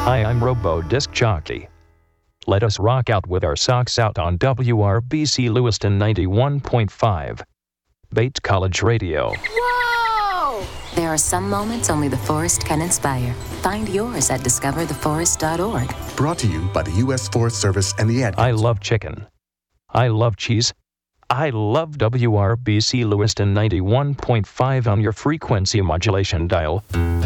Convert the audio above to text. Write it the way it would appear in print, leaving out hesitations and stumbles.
Hi, I'm Robo Disc Jockey. Let us rock out with our socks out on WRBC Lewiston 91.5. Bates College Radio. Whoa! There are some moments only the forest can inspire. Find yours at discovertheforest.org. Brought to you by the U.S. Forest Service and the Ad I Council. love chicken. I love cheese. I love WRBC Lewiston 91.5 on your frequency modulation dial.